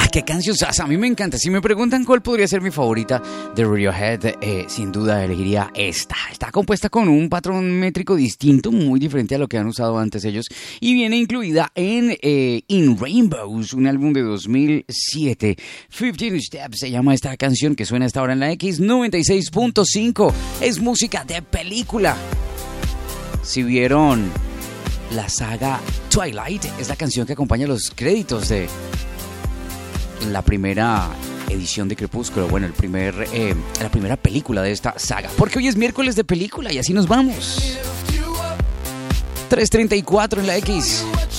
qué cancionzaza, a mí me encanta. Si me preguntan cuál podría ser mi favorita de Radiohead, sin duda elegiría esta. Está compuesta con un patrón métrico distinto, muy diferente a lo que han usado antes ellos, y viene incluida en In Rainbows, un álbum de 2007. 15 Steps se llama esta canción que suena hasta ahora en la X96.5. Es música de película. Si vieron la saga Twilight, es la canción que acompaña los créditos de la primera edición de Crepúsculo, bueno, la primera película de esta saga, porque hoy es miércoles de película y así nos vamos. 3:34 en la X.